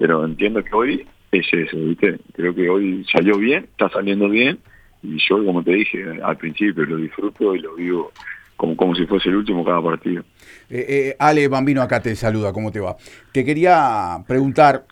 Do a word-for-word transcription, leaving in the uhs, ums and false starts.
pero entiendo que hoy es eso, ¿viste? Creo que hoy salió bien, está saliendo bien, y yo, como te dije al principio, lo disfruto y lo vivo como, como si fuese el último cada partido. Eh, eh, Ale Bambino acá te saluda, ¿cómo te va? Te quería preguntar,